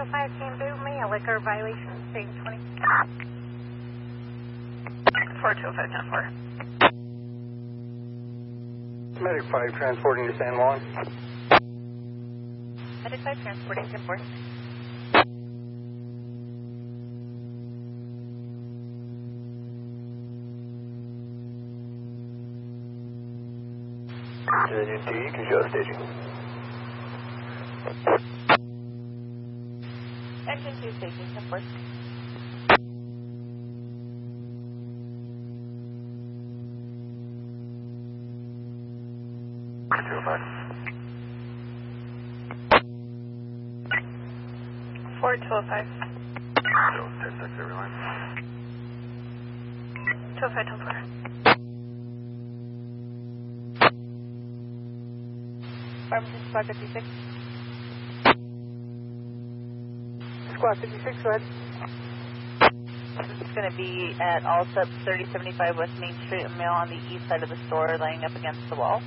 405 can boot me a liquor violation, state 20. 4205 10-4. Medic 5 transporting to San Juan. Medic 5 transporting 10-4. Engine 2, you can show staging. Engine 2 staging 10-4. Four 205. 10-6, everyone. 205 10-4. Farmington Squad 56. Squad 56, go ahead. This is going to be at all subs 3075 West Main Street, a male on the east side of the store laying up against the wall.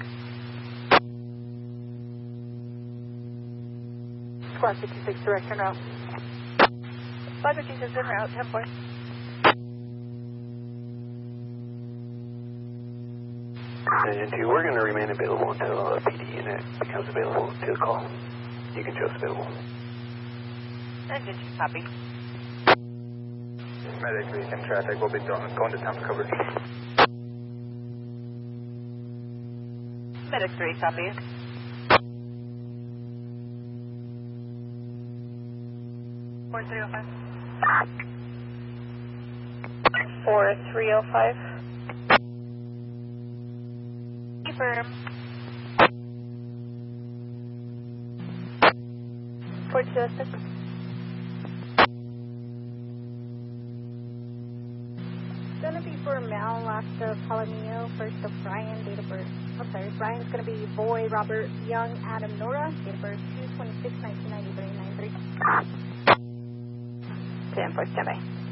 Squad 56, direct en route. Squad 56 en route, 10-4. Engine 2, we're going to remain available until PD unit becomes available to call. You can show us available. Engine 2, copy. Medic 3 in traffic, we'll be going to town coverage. Medic 3, copy. Four 305. 4305. Confirm. 4206. Gonna be for Mal, last of Palomino, first of Brian, date of birth. I'm sorry, Brian's gonna be Boy, Robert, Young, Adam, Nora, date of birth 2/26/1993, 93. 10-4, standby.